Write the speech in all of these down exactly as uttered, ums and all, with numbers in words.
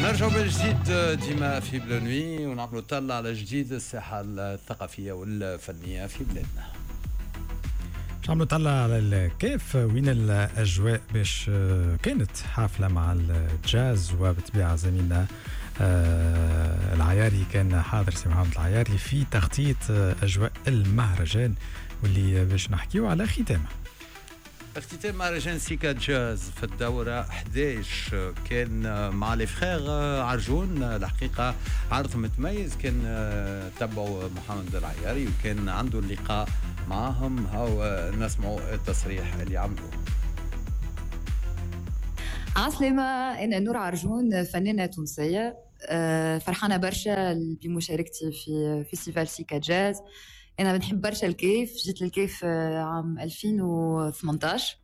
نرجعوا بالجديد ديما في بلانوي ونعملوا طلع على جديد الساحة الثقافية والفنية في بلادنا. باش نعملوا طلع على الكيف وين الأجواء باش كانت حافلة مع الجاز وبطبيعة زميلنا العياري كان حاضر سي محمد العياري في تخطيط أجواء المهرجان واللي باش نحكيو على ختامه. اختتام مهرجان سيكا جاز في الدورة أحد عشر كان مع لي فخير عرجون. الحقيقة عرض متميز كان تبعوا محمد العياري وكان عنده اللقاء معهم. هاو نسمعوا التصريح اللي عملوه. عسلامة، أنا نور عرجون فنانة تونسية فرحانة برشا بمشاركتي في فيستيفال سيكا جاز. أنا بنحب برشا الكيف، جيت للكيف عام ألفين وثمانية عشر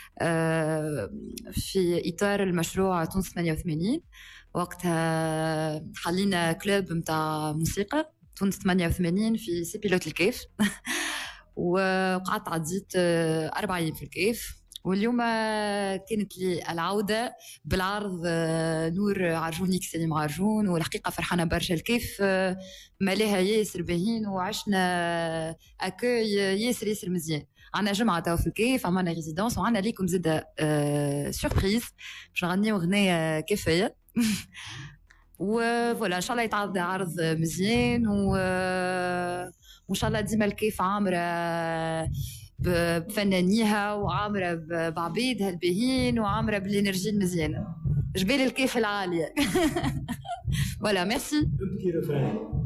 في إطار المشروع تونس ثمانية وثمانين. وقتها حلينا كلوب متاع موسيقى تونس ثمانية وثمانين في سي بيلوت الكيف وقعدت عديت أربع أيام في الكيف. واليوم كانت لي العودة بالعرض نور عرجون يكسلم عرجون، والحقيقة فرحانة برشا. الكيف ملاها ياسر باهين وعشنا أكوي ياسر ياسر مزيان. عنا جمعة تاو في الكيف، عملنا ريزيدانس وعنا ليكم زادة سوربريز باش نغنيو غنية كيفية وفوالا إن شاء الله يتعرض عرض مزيان و... وإن شاء الله ديما الكيف عامرة بفنانيها وعامرة بعبيدها الباهين وعامرة بالإنرجي المزيانة. جبال الكيف العالية. فوالا ميرسي.